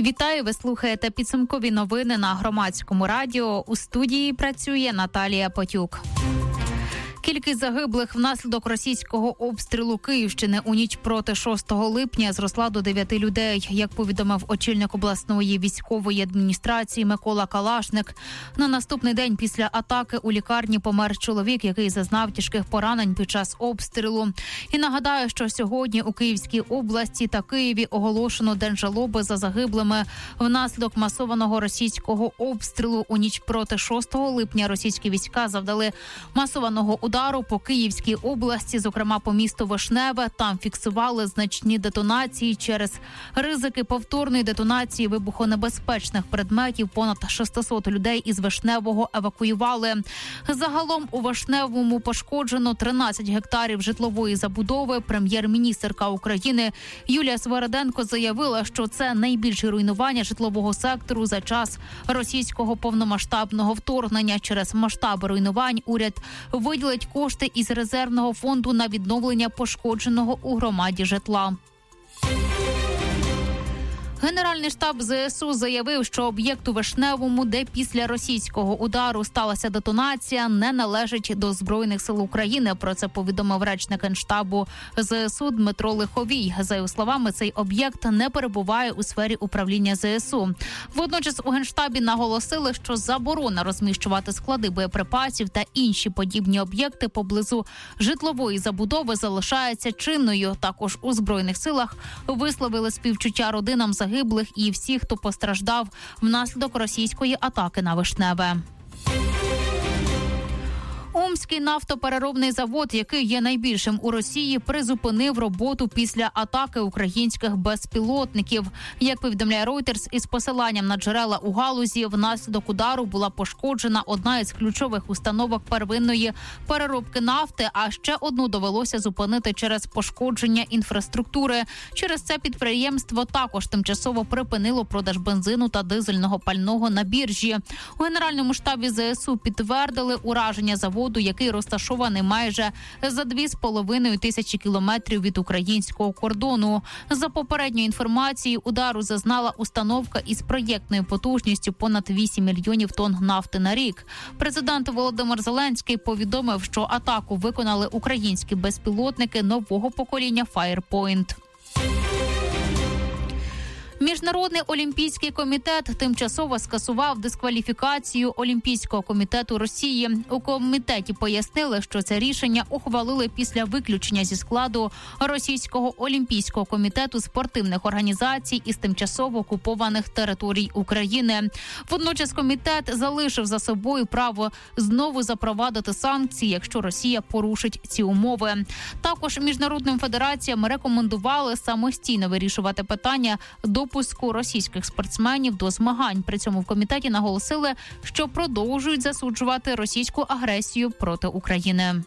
Вітаю, ви слухаєте підсумкові новини на Громадському радіо. У студії працює Наталія Потюк. Кількість загиблих внаслідок російського обстрілу Київщини у ніч проти 6 липня зросла до 9 людей. Як повідомив очільник обласної військової адміністрації Микола Калашник, на наступний день після атаки у лікарні помер чоловік, який зазнав тяжких поранень під час обстрілу. І нагадаю, що сьогодні у Київській області та Києві оголошено День жалоби за загиблими внаслідок масованого російського обстрілу. У ніч проти 6 липня російські війська завдали масованого удару по Київській області, зокрема по місту Вишневе. Там фіксували значні детонації. Через ризики повторної детонації вибухонебезпечних предметів понад 600 людей із Вишневого евакуювали. Загалом у Вишневому пошкоджено 13 гектарів житлової забудови. Прем'єр-міністерка України Юлія Свериденко заявила, що це найбільше руйнування житлового сектору за час російського повномасштабного вторгнення. Через масштаби руйнувань уряд виділить кошти із резервного фонду на відновлення пошкодженого у громаді житла. Генеральний штаб ЗСУ заявив, що об'єкт у Вишневому, де після російського удару сталася детонація, не належить до Збройних сил України. Про це повідомив речник Генштабу ЗСУ Дмитро Лиховій. За його словами, цей об'єкт не перебуває у сфері управління ЗСУ. Водночас у Генштабі наголосили, що заборона розміщувати склади боєприпасів та інші подібні об'єкти поблизу житлової забудови залишається чинною. Також у Збройних силах висловили співчуття родинам загиблих і всіх, хто постраждав внаслідок російської атаки на Вишневе. Омський нафтопереробний завод, який є найбільшим у Росії, призупинив роботу після атаки українських безпілотників. Як повідомляє Reuters, із посиланням на джерела у галузі, внаслідок удару була пошкоджена одна із ключових установок первинної переробки нафти, а ще одну довелося зупинити через пошкодження інфраструктури. Через це підприємство також тимчасово припинило продаж бензину та дизельного пального на біржі. У Генеральному штабі ЗСУ підтвердили ураження заводу, який розташований майже за 2,5 тисячі кілометрів від українського кордону. За попередньою інформацією, удару зазнала установка із проєктною потужністю понад 8 мільйонів тонн нафти на рік. Президент Володимир Зеленський повідомив, що атаку виконали українські безпілотники нового покоління Firepoint. Міжнародний олімпійський комітет тимчасово скасував дискваліфікацію Олімпійського комітету Росії. У комітеті пояснили, що це рішення ухвалили після виключення зі складу Російського олімпійського комітету спортивних організацій із тимчасово окупованих територій України. Водночас комітет залишив за собою право знову запровадити санкції, якщо Росія порушить ці умови. Також міжнародним федераціям рекомендували самостійно вирішувати питання допуску російських спортсменів до змагань. При цьому в комітеті наголосили, що продовжують засуджувати російську агресію проти України.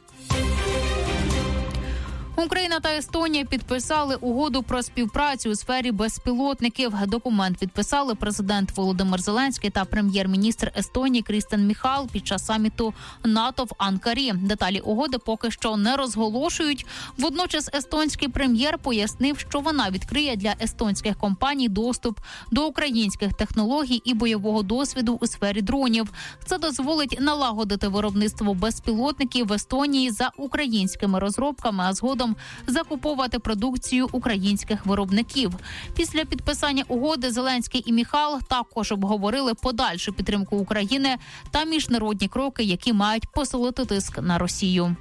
Україна та Естонія підписали угоду про співпрацю у сфері безпілотників. Документ підписали президент Володимир Зеленський та прем'єр-міністр Естонії Крістен Міхал під час саміту НАТО в Анкарі. Деталі угоди поки що не розголошують. Водночас естонський прем'єр пояснив, що вона відкриє для естонських компаній доступ до українських технологій і бойового досвіду у сфері дронів. Це дозволить налагодити виробництво безпілотників в Естонії за українськими розробками, а згодом закуповувати продукцію українських виробників. Після підписання угоди Зеленський і Міхал також обговорили подальшу підтримку України та міжнародні кроки, які мають посилити тиск на Росію.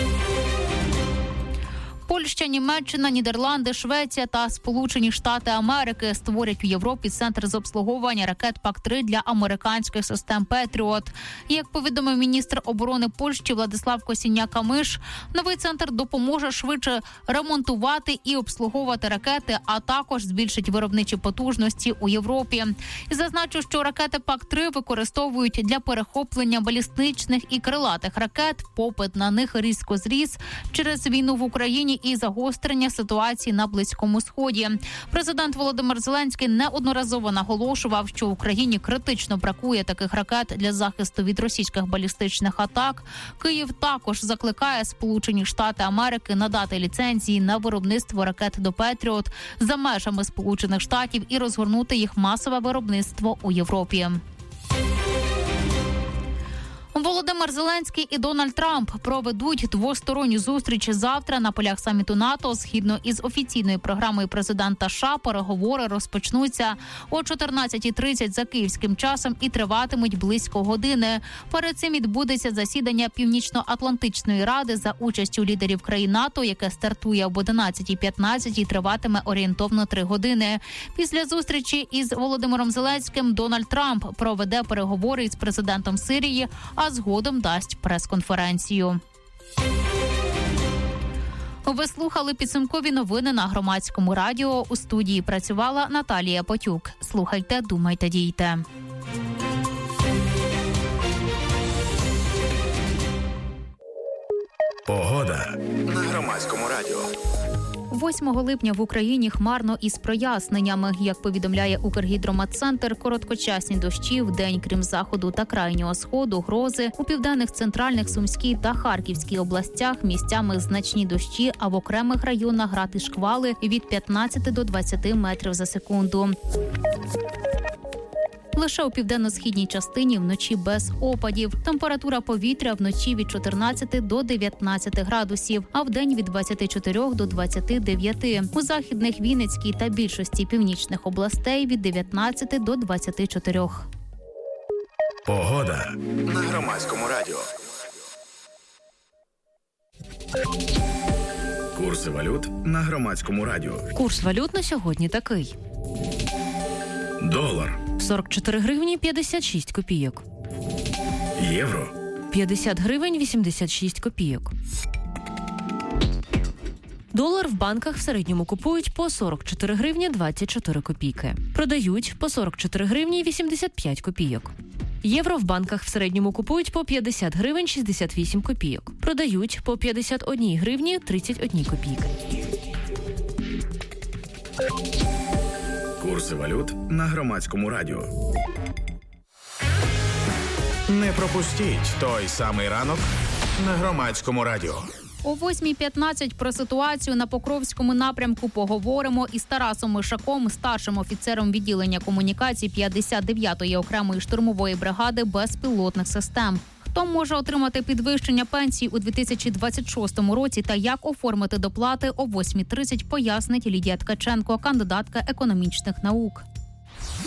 Польща, Німеччина, Нідерланди, Швеція та Сполучені Штати Америки створять у Європі центр з обслуговування ракет ПАК-3 для американських систем «Петріот». Як повідомив міністр оборони Польщі Владислав Косіняк-Камиш, новий центр допоможе швидше ремонтувати і обслуговувати ракети, а також збільшить виробничі потужності у Європі. І зазначу, що ракети ПАК-3 використовують для перехоплення балістичних і крилатих ракет. Попит на них різко зріс через війну в Україні і загострення ситуації на Близькому Сході. Президент Володимир Зеленський неодноразово наголошував, що Україні критично бракує таких ракет для захисту від російських балістичних атак. Київ також закликає Сполучені Штати Америки надати ліцензії на виробництво ракет до «Петріот» за межами Сполучених Штатів і розгорнути їх масове виробництво у Європі. Володимир Зеленський і Дональд Трамп проведуть двосторонню зустріч завтра на полях саміту НАТО. Згідно із офіційною програмою президента США, переговори розпочнуться о 14:30 за київським часом і триватимуть близько години. Перед цим відбудеться засідання Північно-Атлантичної ради за участю лідерів країн НАТО, яке стартує об 11:15 і триватиме орієнтовно 3 години. Після зустрічі із Володимиром Зеленським Дональд Трамп проведе переговори із президентом Сирії, а згодом дасть прес-конференцію. Ви слухали підсумкові новини на Громадському радіо. У студії працювала Наталія Потюк. Слухайте, думайте, дійте. Погода на Громадському радіо. 8 липня в Україні хмарно із проясненнями. Як повідомляє Укргідрометцентр, короткочасні дощі вдень, крім заходу та крайнього сходу, грози. У південних, центральних, Сумській та Харківській областях місцями значні дощі, а в окремих районах град і шквали від 15 до 20 метрів за секунду. Лише у південно-східній частині вночі без опадів. Температура повітря вночі від 14 до 19 градусів, а вдень від 24 до 29. У західних, Вінницькій та більшості північних областей від 19 до 24. Погода на Громадському радіо. Курси валют на Громадському радіо. Курс валют на сьогодні такий. Долар. 44 гривні 56 копійок. Євро. 50 гривень 86 копійок. Долар в банках в середньому купують по 44 гривні 24 копійки. Продають по 44 гривні 85 копійок. Євро в банках в середньому купують по 50 гривень 68 копійок. Продають по 51 гривні 31 копійки. Курси валют на Громадському радіо. Не пропустіть той самий ранок на Громадському радіо. О 8:15 про ситуацію на Покровському напрямку поговоримо із Тарасом Мишаком, старшим офіцером відділення комунікацій 59-ї окремої штурмової бригади безпілотних систем. Хто може отримати підвищення пенсії у 2026 році та як оформити доплати о 8:30, пояснить Лідія Ткаченко, кандидатка економічних наук.